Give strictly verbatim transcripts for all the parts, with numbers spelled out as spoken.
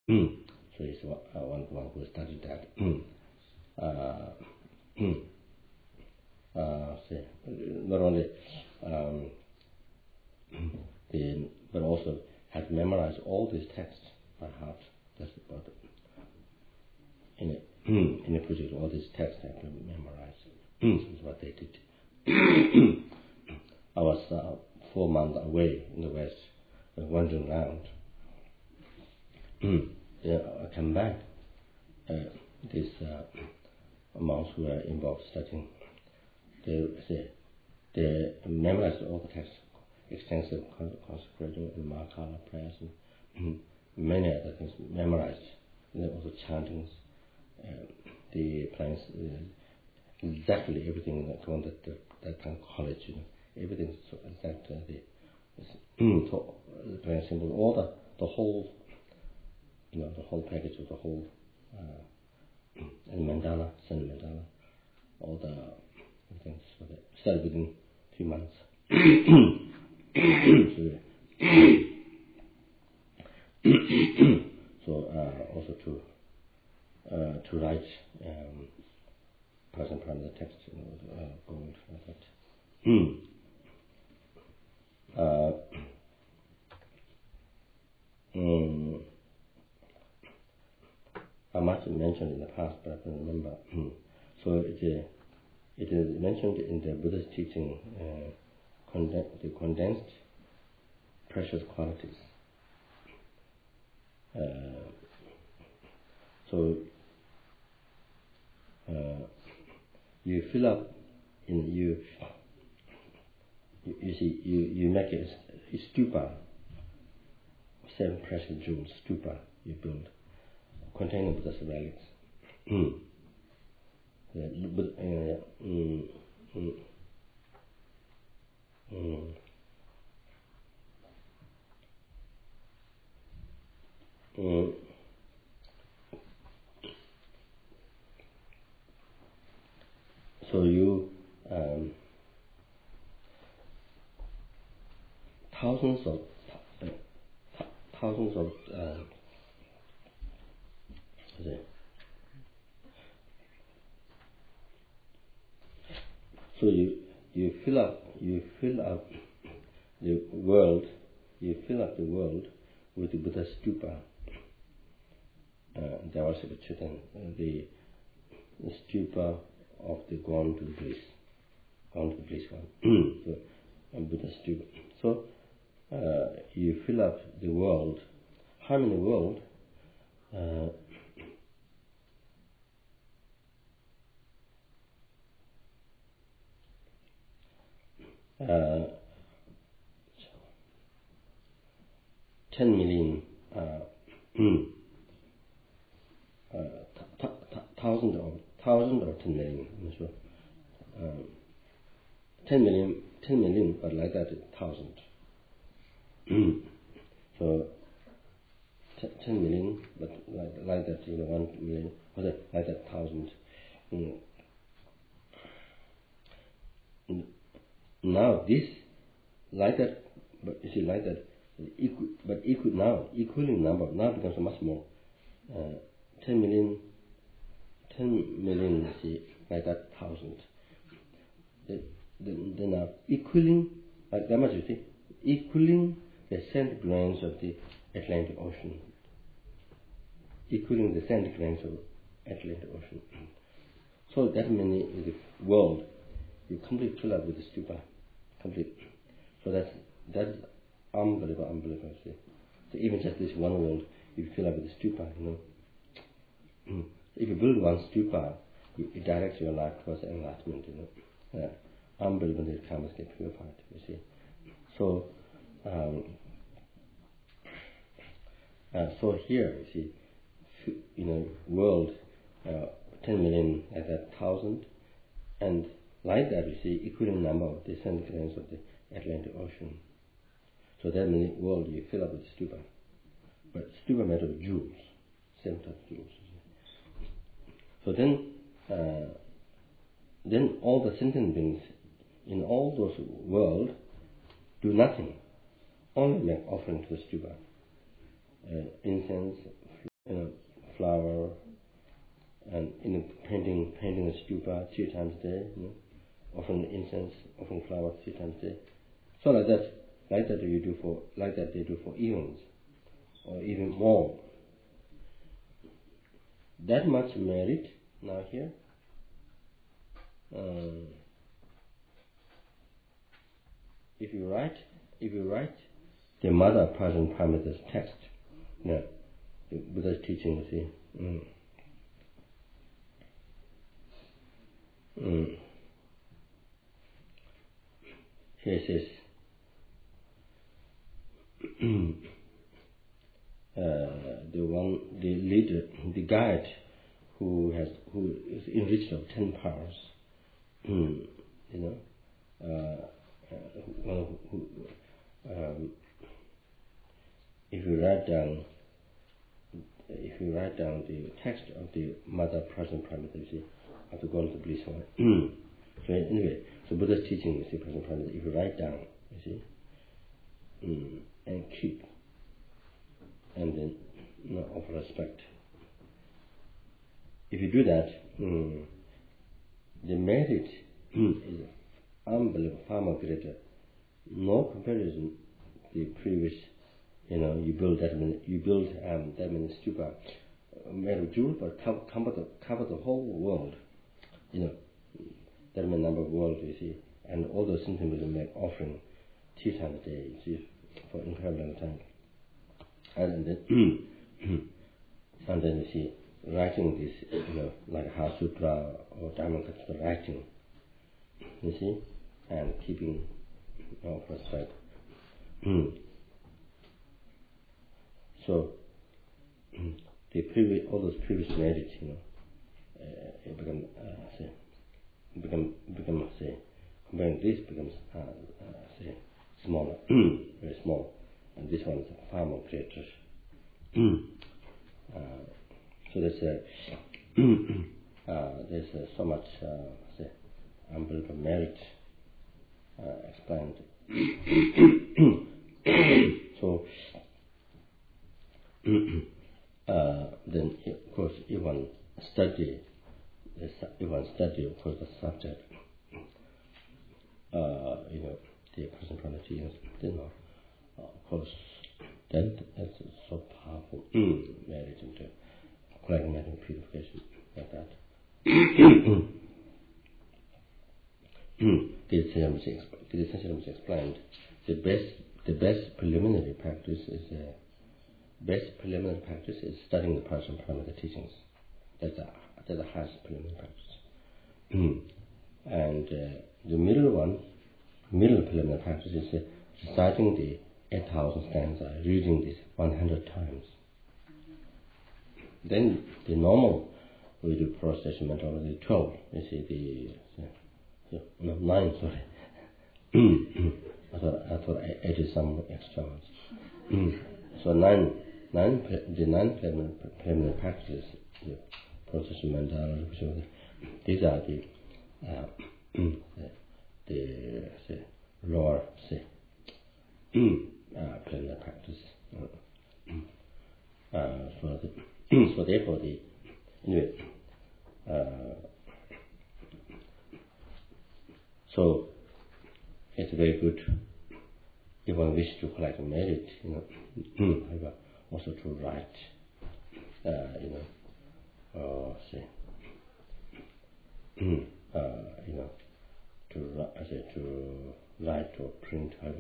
So he's one, uh, one, one who studied that. uh, uh, see, not only um, the, but also had memorized all these texts by heart. That's about it. In a, in a project, all these texts have been memorized. That's what they did. I was uh, four months away in the West, uh, wandering around. Then I come back. Uh, these uh, monks who were involved studying, they, they, they memorized all the texts, extensive consecrating and Mahakala prayers, and many other things memorized. And then also chantings, uh, the plans, uh, exactly everything that one that that, that kind of college, you know, everything so that uh, the so, uh, very simple. All the the whole, you know, the whole package of the whole uh, and mandala, send mandala, all the things. So that started within a few months. so, so uh, also to uh, to write um, part and part of the text, you know, uh, gold like that. Uh, um, I must have mentioned in the past, but I don't remember. So it, uh, it is mentioned in the Buddhist teaching, uh, conden- the condensed precious qualities. Uh, so uh, you fill up in you. You, you see, you, you make a, a stupa, seven precious jewels, stupa you build, containing Buddha's relics. Mm. Yeah, but, uh, mm, mm, mm, mm. So you um, thousands of uh, th- thousands of uh, so you you fill up you fill up the world you fill up the world with the Buddha stupa. Uh, there was a uh, the, the stupa of the gone to bliss, gone to bliss one. So, and Buddha stupa. So uh, you fill up the world. How many world? Uh, uh, ten million, uh, uh, th- th- thousand or thousand or ten million, I'm not sure. Um, ten million, ten million, but like that, thousand. So t- ten million, but like, like that, you know, one million, or that, like that, thousand. Mm. Now this, like that, but you see, like that, equal, but equal now, equaling number now becomes much more. Uh, ten million, ten million, you see, like that, thousand. The, the, the now equaling, like that much, you see, equaling the sand grains of the Atlantic Ocean. Equaling the sand grains of Atlantic Ocean. So that many in the world, you completely fill up with the stupa, complete. So that's that's unbelievable, unbelievable. See. So even just this one world, you fill up with the stupa, you know. If you build one stupa, it directs your life towards enlightenment, you know. Uh, unbelievable, the karmas get purified, you see. So, um, uh, so here, you see, you know, world, uh, ten million at that thousand, and like that, you see, equivalent number of the sand grains of the Atlantic Ocean. So that means world you fill up with stupa, but stupa made of jewels, same type of jewels. So then, uh, then all the sentient beings in all those worlds do nothing, only make offering to the stupa, uh, incense, in the painting, painting a stupa three times a day, you know, offering incense, offering flowers three times a day. So like that, like that you do for, like that they do for eons, or even more. That much merit now here. Um, if you write, if you write the mother person parameters text, you know, the Buddha's teaching, you see. Mm. Mm. Here it says, uh, the one, the leader, the guide who has, who is enriched of ten powers, mm, you know, uh, uh, who, who, um, if you write down, if you write down the text of the mother present parameter, you see, have to go into bliss one. So anyway, so Buddha's teaching, you see, present parameter, if you write down, you see, mm, and keep, and then, you know, offer respect. If you do that, mm, the merit is unbelievable, far more greater. No comparison. The previous, you know, you build that many, you build um, that many stupa uh, made of jewel, but cover, cover the cover the whole world. You know, that many number of worlds, you see, and all those sentiments make offering three times a day, you see, for incredible long time. And then, and then you see, writing this, you know, like Heart Sutra or Dhammapada writing, you see, and keeping of respect. So, the previous, all those previous merits, you know, uh, it become, uh, say, become, become, say, comparing this becomes, uh, uh, say, smaller, very small, and this one is far more greater. uh, so there's a, uh, there's uh, so much, uh, say, unbelievable merit uh, explained. So, uh, then of course, if one study, if one study, of course, the subject, uh, you know, the personality, you know, uh, of course, then that's so powerful, merit into collecting merit and purification, like that. The essential was explained. The best, the best preliminary practice is uh, best preliminary practice is studying the Parashara Paramita teachings. That's the that's the highest preliminary practice. And uh, the middle one, middle preliminary practice is uh, reciting the eight thousand stanza, reading this one hundred times. Then the normal we do procession methodology twelve. You see the. Uh, So, no, nine, sorry. I thought I thought I added some extra ones. So nine, nine, the nine preliminary practices, the procession mentality, these are the uh, the, the say, lower say uh, preliminary practices. Uh, so the, so therefore the anyway. Uh, So it's very good if one wishes to collect merit, you know, also to write, uh, you know, or say, uh, you know, to I say to write or print, uh,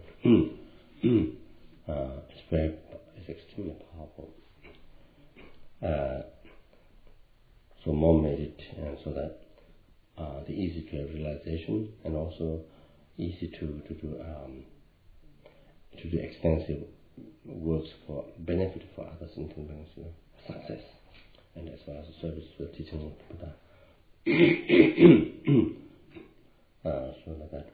it's very, it's extremely powerful. Uh, so more merit, and so that. Uh, the easy to have realization, and also easy to, to do um, to do extensive works for benefit for others in terms of, you know, success, and as well as a service to the teaching of Buddha. uh, so like that.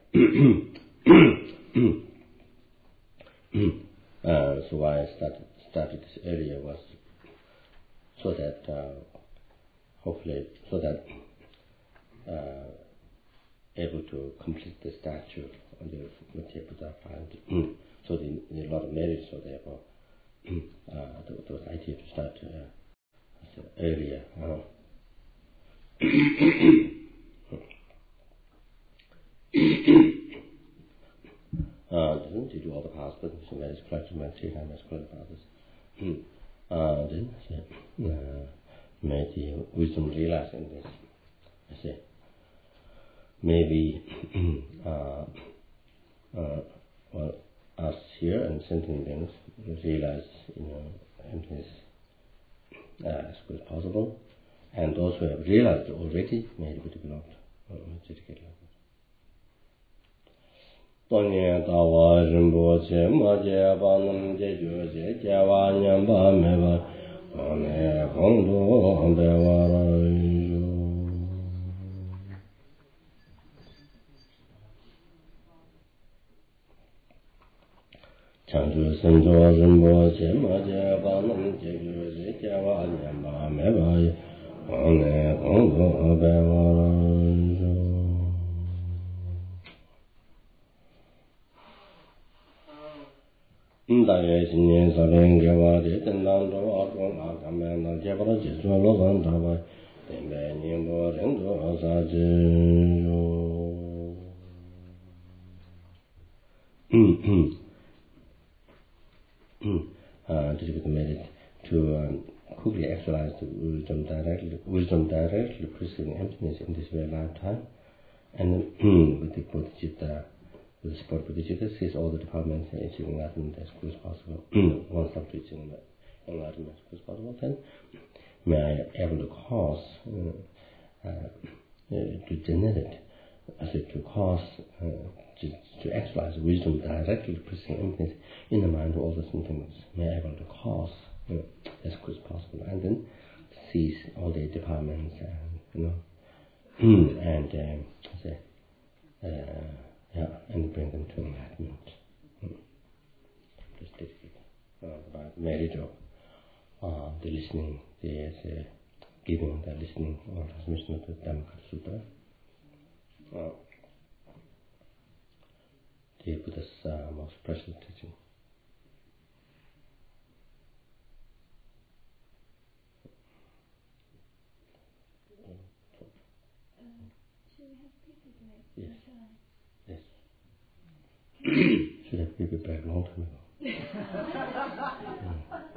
uh, so why I started started this earlier was so that uh, hopefully so that. Uh, able to complete the statue on the Mattheya Buddha found. So the, the, a lot of merits, so therefore uh, there, there was idea to start uh, earlier. Uh, uh, doesn't do all the past, but some various collections might see time as well about this. Uh, then, uh, may the wisdom realizing this. I say, maybe, uh, uh, well, us here and sentient beings realize, you know, emptiness uh, as good as possible, and those who have realized already may be developed. Tonya tawa rinpoche maje banam jeju je jawa nyamba meba ane kondo bewara Chanju senjo rinpoche maje banam jeju je jawa nyamba meba ane kondo bewara Ndaye sinye salen gewa de tendang do akong akamen na jebra jesu lo san tabai tembe nyimbo rendo asa jesu. Uh, to be committed to um, quickly actualize the wisdom directly, wisdom directly preceding emptiness in this very lifetime, and with the bodhicitta. The support of the Bodhicitta sees all the departments and achieving enlightenment as quick as possible. Once I'm reaching enlightenment as quick as possible, then may I able to cause, uh, uh, to generate, as if to cause, uh, to, to actualize wisdom directly preceding emptiness in the mind of all the sentiments. May I able to cause uh, as quick as possible, and then seize all the departments and, you know, and, uh, say, uh, yeah, and bring them to enlightenment. Hmm. Just dedicated uh, about merit of uh, the listening, the uh, giving, the listening or transmission of the Dhammacutta Sutta. Uh, the Buddha's uh, most precious teaching. Yes. Yes. Should have people back a long time ago. mm.